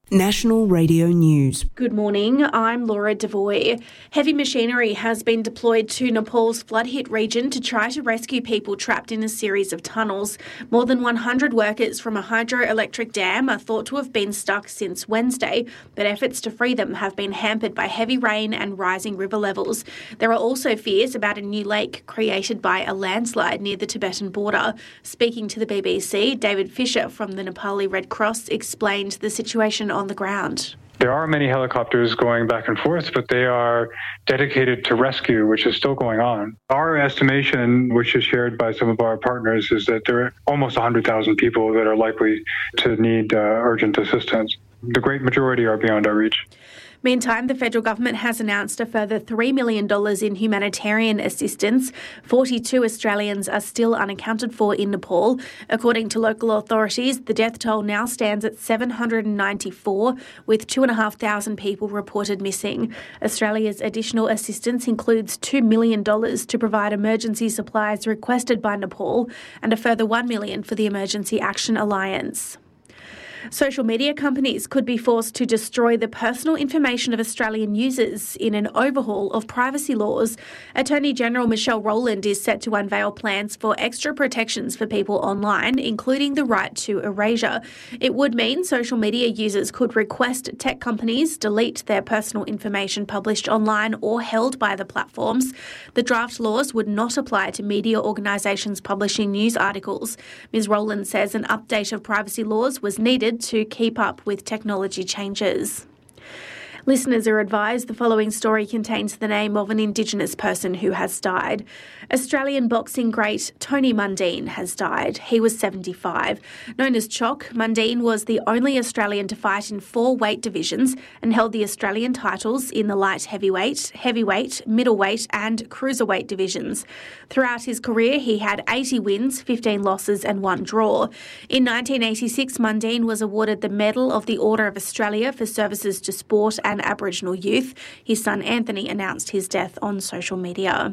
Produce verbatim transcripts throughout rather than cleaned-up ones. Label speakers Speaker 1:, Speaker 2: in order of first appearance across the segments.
Speaker 1: National Radio News.
Speaker 2: Good morning, I'm Laura Devoy. Heavy machinery has been deployed to Nepal's flood-hit region to try to rescue people trapped in a series of tunnels. More than one hundred workers from a hydroelectric dam are thought to have been stuck since Wednesday, but efforts to free them have been hampered by heavy rain and rising river levels. There are also fears about a new lake created by a landslide near the Tibetan border. Speaking to the B B C, David Fisher from the Nepali Red Cross explained the situation on the ground.
Speaker 3: There are many helicopters going back and forth, but they are dedicated to rescue, which is still going on. Our estimation, which is shared by some of our partners, is that there are almost one hundred thousand people that are likely to need uh, urgent assistance. The great majority are beyond our reach.
Speaker 2: Meantime, the federal government has announced a further three million dollars in humanitarian assistance. forty-two Australians are still unaccounted for in Nepal. According to local authorities, the death toll now stands at seven hundred ninety-four, with two thousand five hundred people reported missing. Australia's additional assistance includes two million dollars to provide emergency supplies requested by Nepal and a further one million dollars for the Emergency Action Alliance. Social media companies could be forced to destroy the personal information of Australian users in an overhaul of privacy laws. Attorney General Michelle Rowland is set to unveil plans for extra protections for people online, including the right to erasure. It would mean social media users could request tech companies delete their personal information published online or held by the platforms. The draft laws would not apply to media organisations publishing news articles. Miz Rowland says an update of privacy laws was needed to keep up with technology changes. Listeners are advised the following story contains the name of an Indigenous person who has died. Australian boxing great Tony Mundine has died. He was seventy-five. Known as Choc, Mundine was the only Australian to fight in four weight divisions and held the Australian titles in the light heavyweight, heavyweight, middleweight and cruiserweight divisions. Throughout his career, he had eighty wins, fifteen losses and one draw. In nineteen eighty-six, Mundine was awarded the Medal of the Order of Australia for services to sport and Aboriginal youth. His son Anthony announced his death on social media.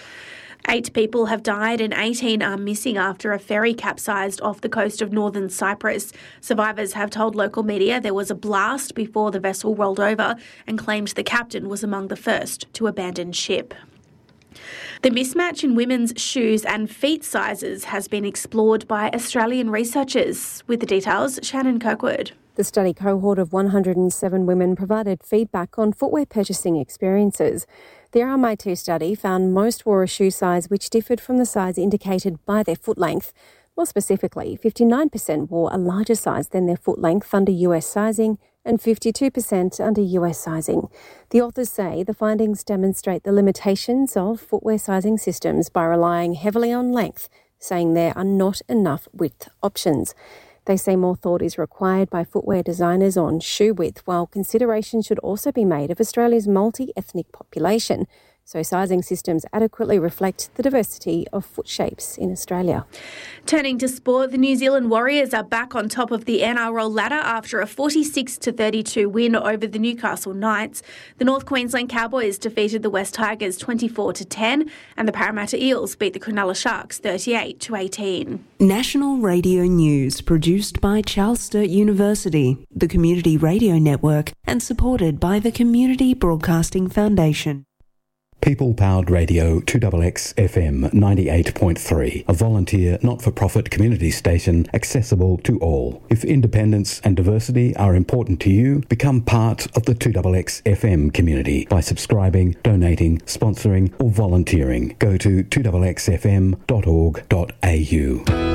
Speaker 2: Eight people have died and eighteen are missing after a ferry capsized off the coast of northern Cyprus. Survivors have told local media there was a blast before the vessel rolled over and claimed the captain was among the first to abandon ship. The mismatch in women's shoes and feet sizes has been explored by Australian researchers. With the details, Shannon Kirkwood.
Speaker 4: The study cohort of one hundred seven women provided feedback on footwear purchasing experiences. The R M I two study found most wore a shoe size which differed from the size indicated by their foot length. More specifically, fifty-nine percent wore a larger size than their foot length under U S sizing and fifty-two percent under U S sizing. The authors say the findings demonstrate the limitations of footwear sizing systems by relying heavily on length, saying there are not enough width options. They say more thought is required by footwear designers on shoe width, while consideration should also be made of Australia's multi-ethnic population, so sizing systems adequately reflect the diversity of foot shapes in Australia.
Speaker 2: Turning to sport, the New Zealand Warriors are back on top of the N R L ladder after a forty-six to thirty-two win over the Newcastle Knights. The North Queensland Cowboys defeated the West Tigers twenty-four to ten and the Parramatta Eels beat the Cronulla Sharks thirty-eight to eighteen.
Speaker 1: National Radio News produced by Charles Sturt University, the Community Radio Network, and supported by the Community Broadcasting Foundation.
Speaker 5: People-powered radio two X X F M ninety-eight point three, a volunteer not-for-profit community station accessible to all. If independence and diversity are important to you, become part of the two X X F M community by subscribing, donating, sponsoring or volunteering. Go to two X X F M dot org dot A U.